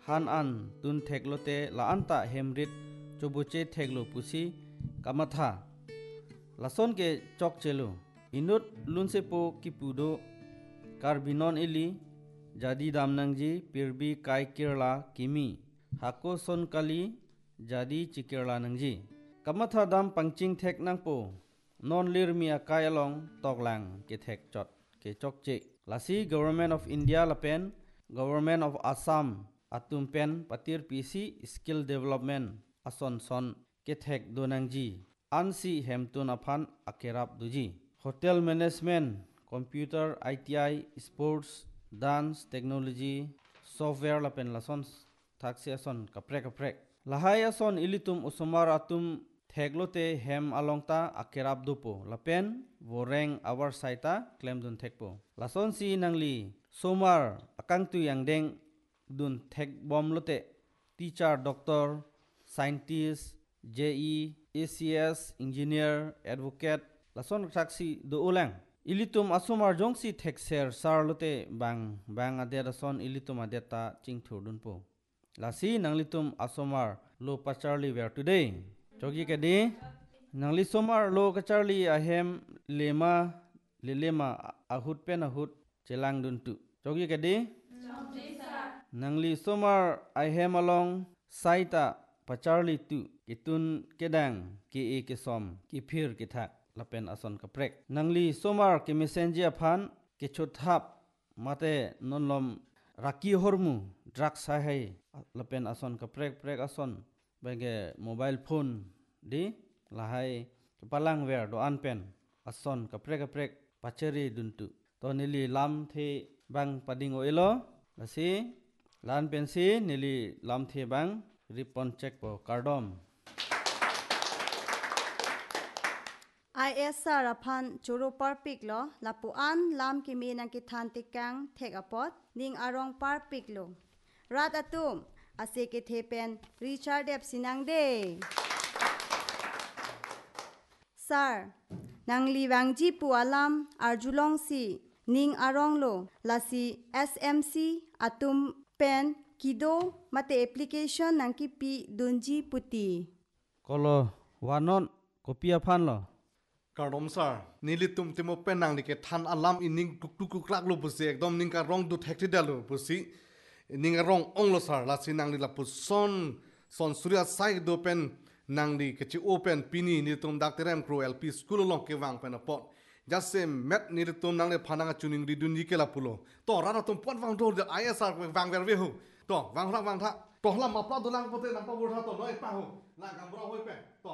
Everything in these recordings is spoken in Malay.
han an tun theklote la anta hemrit chobuche theklo pusi kamatha lason ke chok chelu inut lunsepo kipudo karbinon ili jadi damnangji pirbi kai kirla kimi hako son kali jadi cikirla nangji kamatha dam pangching thek nangpo non lirmi akai along toklang ke thek chot ke chok che lasi government of India lapen government of Assam atumpen patir PC skill development ason son ke thek donangji ansi hemtun aphan akerap duji hotel management computer ITI sports dance technology software lapen lason thaksi ason kaprek lahai ason ilitum usumar atum theklote hem alongta akerap dupo lapen voreng awar saita claim dun thekpo lason si nangli somar akangtu yangdeng dun thek bom lote teacher doctor scientist JE ACS engineer advocate lason thaksi do ulang ilitum asumar jongsi thekser sarlote bang adet ason ilitum adeta chingthur dunpo lasi nanglitum asomar lo pacharli where today chogi kadi nangli somar lo kacharli ahem lema ahut pen ahut chelang duntu chogi kadi nangli somar ahem along saita pacharli tu kitun kedang ke e ke som ki phir ki thak lapen ason kaprek nangli somar ke messenger phan ke chothap mate nonlom raki hormu drugs hai lapen ason kaprek ason bage mobile phone di lahai palang wer do anpen ason kaprek pacheri duntu to nili lam the bang pading oilo lasi lan pensi nili lam the bang ripon check po kardom ISR aphan choro parpik lo lapuan lam kimi nang ki than tikang thek apot ning arong parpik lo rat atum ase ke thepen Richard Dep sinang de sir nang liwangji pu alam arjulong si ning arong lo lasi SMC atum pen kido mate application nang ki pi dunji puti kolo wanon kopia phan lo Kardom sir nilitum timo penang like than alam ining tuk rak lo pusi ekdom ning ka rong du thekti dalu pusi ning rong ong lo sir la sinang li la puson son surya sai do pen nang li kechi open pini nilitum dakterem kro LP school long ke wang pen apot just say met nilitum nang le phananga chuning ri dun ke la pulo to rana tum pon wang do ISR wang ver ve hu to wang tha to hla ma pla do lang pote nang pa bur tha to noi pa hu la gam bro hoi pen to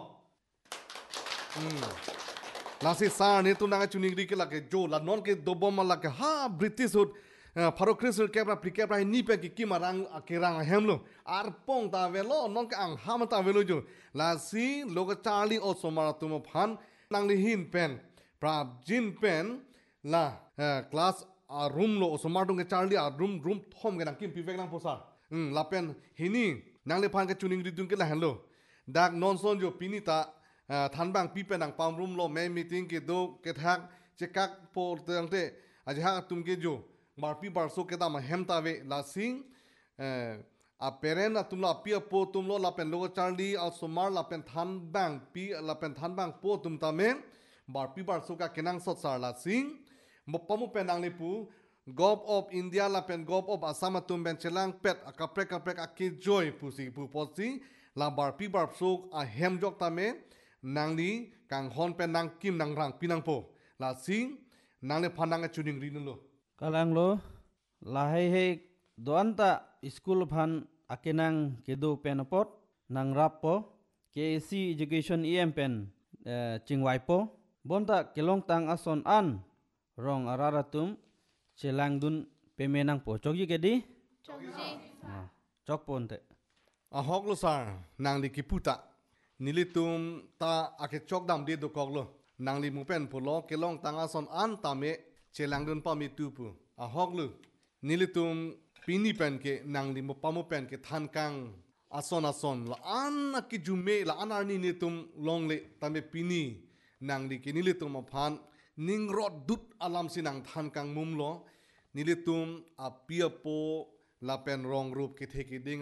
Lasi sar ni tu nanga chuning ri ke la ke jo la non ke dobom la ke ha British hut pharo krisel ke pra prike pra ni pe ki marang akirang hemlo ar pong ta velo non ke ang ham ta velo jo lasi loga charlie o somara tumo phan nang li hin pen pra jin pen la class a room lo somar dong ke charlie a room thom ke nang kim pi vek nang posar la pen hini nang le phan ke chuning ri dun ke la hello dak non son jo pinita than bang pi penang pam room lo me meeting ke do ke thak che kak po tang te aja ha tum ke jo mar pi bar so ke da ma hem ta ve la sing a peren a tum la pi po tum lo la pen lo charlie al somar la pen than bang pi la pen than bang po tum ta me bar pi bar so ka kenang sot sar la sing mo pamu penang le pu Gov of India la pen Gov of Assam tum ben chelang pet a kaprek a ki joy pu si pu posi la bar pi bar so a hem jok ta me nang li kang hon pen nang kim nang rang pinang po la sing nang le phanang chuning ri lo kalang lo lahai he doanta school phan akenang kedo penapot nang rap po KC education EM pen chingwai po bonta kelong tang ason an rong araratum chelang dun pemenang po chogi kedi chok ponte a hok lo sar nang li kiputa nilitum ta ake chok dam de do koklo nangli mupen polo kelong tanga son an tame chelangun pa mi tupu a hoklu nilitum pini pen ke nangli mo pamu pen ke than kang ason la an ki jume la anar ni nitum longle tame pini nangli ke nilitum phan ningrod dut alam sinang than kang mumlo nilitum a pia po la pen rong rup ke theki ding